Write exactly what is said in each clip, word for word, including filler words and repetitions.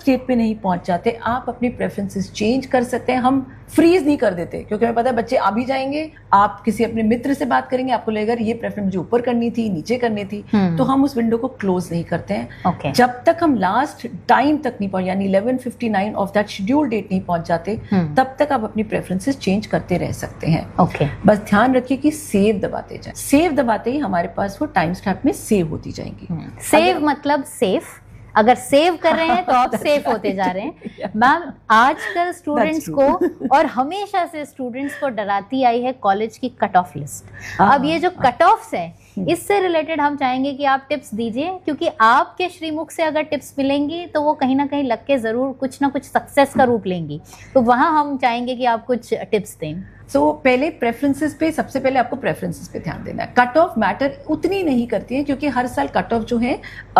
State पे नहीं पहुंच जाते, आप अपनी प्रेफरेंसेस चेंज कर सकते हैं. हम फ्रीज नहीं कर देते, क्योंकि हमें पता है बच्चे आ भी जाएंगे. आप किसी अपने मित्र से बात करेंगे, आपको लगेगा ये प्रेफरेंस मुझे ऊपर करनी थी, नीचे करनी थी, तो हम उस विंडो को क्लोज नहीं करते हैं. okay. जब तक हम लास्ट टाइम तक नहीं पहुंच, यानी eleven fifty nine of that schedule date नहीं पहुंच जाते, तब तक आप अपनी प्रेफरेंसेस चेंज करते रह सकते हैं. okay. बस ध्यान रखिए कि सेव दबाते जाए. सेव दबाते ही हमारे पास वो टाइम स्टैम्प में सेव होती जाएंगी. सेव मतलब सेफ. अगर सेव कर रहे हैं तो आप सेफ होते जा रहे हैं. मैम, आजकल स्टूडेंट्स को और हमेशा से स्टूडेंट्स को डराती आई है कॉलेज की कट ऑफ लिस्ट. अब ये जो कट ऑफ्स है, इससे रिलेटेड हम चाहेंगे कि आप टिप्स दीजिए, क्योंकि आपके श्रीमुख से अगर टिप्स मिलेंगी तो वो कहीं ना कहीं लग के जरूर कुछ ना कुछ सक्सेस का रूप लेंगी. तो वहाँ हम चाहेंगे कि आप कुछ टिप्स दें. सो so, पहले प्रेफरेंसेस पे, सबसे पहले आपको प्रेफरेंसेस पे ध्यान देना है. कट ऑफ मैटर उतनी नहीं करती है, क्योंकि हर साल कट ऑफ जो है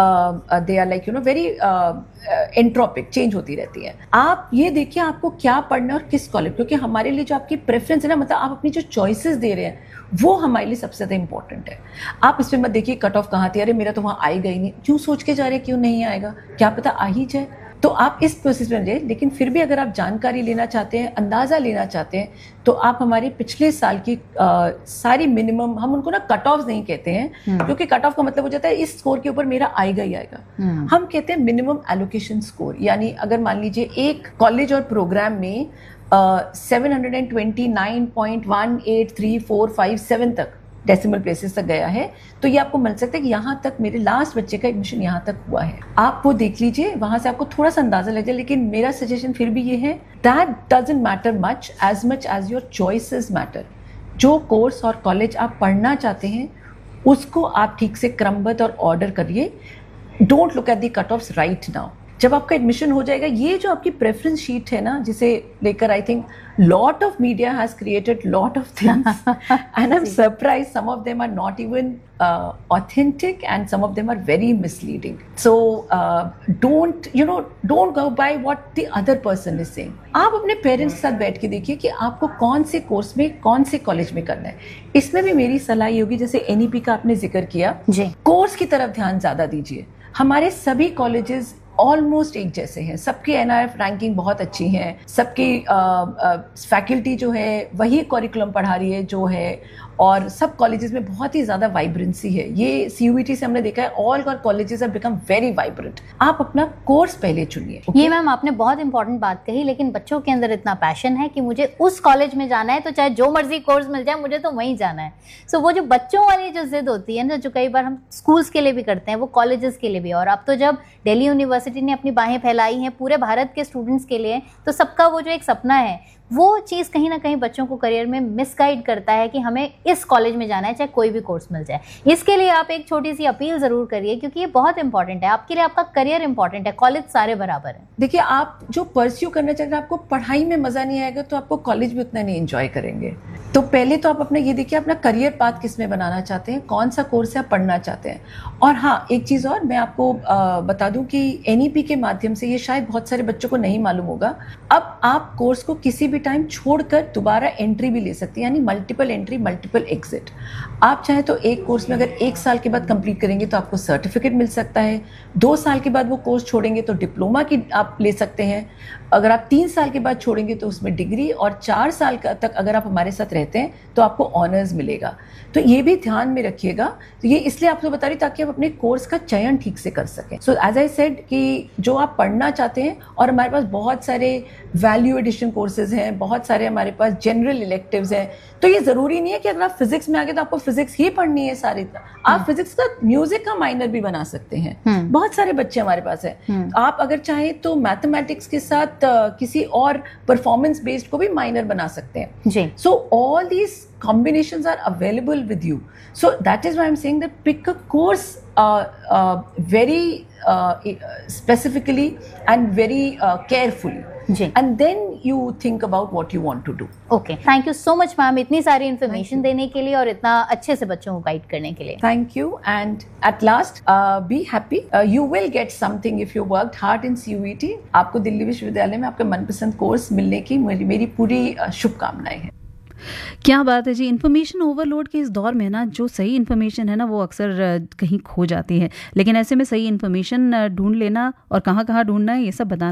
they are like you know very entropic, change होती रहती है. आप ये देखिए आपको क्या पढ़ना और किस कॉलेज, क्योंकि हमारे लिए जो आपकी प्रेफरेंस है ना, मतलब आप अपनी जो चॉइसेस दे रहे हैं वो हमारे लिए सबसे ज़्यादा इंपॉर्टेंट है. आप इसमें मत देखिए कट ऑफ कहाँ थी, अरे मेरा तो वहाँ आएगा ही नहीं, क्यों सोच के जा रहे क्यों नहीं आएगा, क्या पता आ ही जाए. तो आप इस प्रोसेस में जाइए. लेकिन फिर भी अगर आप जानकारी लेना चाहते हैं, अंदाज़ा लेना चाहते हैं, तो आप हमारे पिछले साल की आ, सारी मिनिमम, हम उनको ना कट ऑफ नहीं कहते हैं, क्योंकि कट ऑफ का मतलब हो जाता है इस स्कोर के ऊपर मेरा आएगा ही आएगा. हम कहते हैं मिनिमम एलोकेशन स्कोर. यानी अगर मान लीजिए एक कॉलेज और प्रोग्राम में seven hundred and twenty nine point one eight three four five seven तक डेसिमल प्लेसेस तक गया है, तो ये आपको मिल सकता है कि यहाँ तक मेरे लास्ट बच्चे का एडमिशन यहाँ तक हुआ है. आप वो देख लीजिए, वहाँ से आपको थोड़ा सा अंदाजा लग जाए. लेकिन मेरा सजेशन फिर भी ये है, that doesn't matter much as much as your choices matter. जो कोर्स और कॉलेज आप पढ़ना चाहते हैं उसको आप ठीक से क्रमबद्ध और ऑर्डर करिए. Don't look at the cut offs right now. जब आपका एडमिशन हो जाएगा, ये जो आपकी प्रेफरेंस शीट है ना, जिसे लेकर I think lot of media has created lot of things and I am surprise some of them are not even authentic and some of them are very misleading. So don't you know don't go by what the other person is saying. आप अपने parents के साथ बैठ के देखिए कि आपको कौन से कोर्स में, कौन से कॉलेज में करना है. इसमें भी मेरी सलाह ये होगी, जैसे एनईपी का आपने जिक्र किया, कोर्स की तरफ ध्यान ज्यादा दीजिए. हमारे सभी कॉलेजेस ऑलमोस्ट एक जैसे हैं, सबकी एनआईएफ रैंकिंग बहुत अच्छी है, सबकी फैकल्टी जो है वही करिकुलम पढ़ा रही है जो है, और सब कॉलेजेस में बहुत ही ज़्यादा वाइब्रेंसी है. ये सीयूईटी से हमने देखा है, all colleges have become very vibrant. आप अपना कोर्स पहले चुनिए. okay? ये मैम आपने बहुत इंपॉर्टेंट बात कही, लेकिन बच्चों के अंदर इतना पैशन है कि मुझे उस कॉलेज में जाना है, तो चाहे जो मर्जी कोर्स मिल जाए मुझे तो वहीं जाना है. सो so, वो जो बच्चों वाली जो जिद होती है ना, जो कई बार हम स्कूल्स के लिए भी करते हैं, वो कॉलेजेस के लिए भी. और अब तो जब दिल्ली यूनिवर्सिटी ने अपनी बाहें फैलाई हैं पूरे भारत के स्टूडेंट्स के लिए, तो सबका वो जो एक सपना है, वो चीज़ कहीं ना कहीं बच्चों को करियर में मिसगाइड करता है कि हमें इस कॉलेज में जाना है चाहे कोई भी कोर्स मिल जाए. इसके लिए आप एक छोटी सी अपील ज़रूर करिए, क्योंकि ये बहुत इंपॉर्टेंट है. आपके लिए आपका करियर इंपॉर्टेंट है, कॉलेज सारे बराबर है. देखिए, आप जो परस्यू करना चाहते हैं, आपको पढ़ाई में मज़ा नहीं आएगा तो आपको कॉलेज भी उतना नहीं एंजॉय करेंगे. तो पहले तो आप अपना ये देखिए, अपना करियर पाथ किस में बनाना चाहते हैं, कौन सा कोर्स आप पढ़ना चाहते हैं. और हाँ, एक चीज़ और मैं आपको आ, बता दूं कि एनईपी के माध्यम से, ये शायद बहुत सारे बच्चों को नहीं मालूम होगा, अब आप कोर्स को किसी भी टाइम छोड़कर दोबारा एंट्री भी ले सकते हैं, यानी मल्टीपल एंट्री मल्टीपल एग्जिट. आप चाहे तो एक कोर्स में अगर एक साल के बाद कंप्लीट करेंगे तो आपको सर्टिफिकेट मिल सकता है. दो साल के बाद वो कोर्स छोड़ेंगे तो डिप्लोमा की आप ले सकते हैं. अगर आप तीन साल के बाद छोड़ेंगे तो उसमें डिग्री, और चार साल तक अगर आप हमारे साथ रहते हैं तो आपको ऑनर्स मिलेगा. तो ये भी ध्यान में रखिएगा. तो ये इसलिए आपको बता रही ताकि आप अपने कोर्स का चयन ठीक से कर सकें. सो एज आई सेड कि जो आप पढ़ना चाहते हैं, और हमारे पास बहुत सारे वैल्यू एडिशन कोर्सेज हैं, बहुत सारे हमारे पास जनरल इलेक्टिव्स हैं. तो ये जरूरी नहीं है कि अगर आप फिजिक्स में आ गए तो आपको फिजिक्स ही पढ़नी है सारी. आप फिजिक्स का म्यूजिक का माइनर भी बना सकते हैं. बहुत सारे बच्चे हमारे पास हैं. आप अगर चाहें तो मैथमेटिक्स के साथ किसी और परफॉर्मेंस बेस्ड को भी माइनर बना सकते हैं. So all these combinations are available with you. So that is why I'm saying that pick a course uh, uh, very uh, specifically and very uh, carefully. Ji. And then you think about what you want to do. Okay. Thank you so much, ma'am. इतनी सारी information देने के लिए और इतना अच्छे से बच्चों को गाइड करने के लिए. Thank you. And at last, uh, be happy. Uh, you will get something if you worked hard in C U E T. आपको दिल्ली विश्वविद्यालय में आपका मनपसंद कोर्स मिलने की मेरी मेरी पूरी uh, शुभकामनाएं हैं. क्या बात है जी. इन्फॉर्मेशन ओवरलोड के इस दौर में ना, जो सही इन्फॉर्मेशन है ना, वो अक्सर कहीं खो जाती है. लेकिन ऐसे में सही इन्फॉर्मेशन ढूंढ लेना और कहाँ कहाँ ढूंढना है, ये सब बताना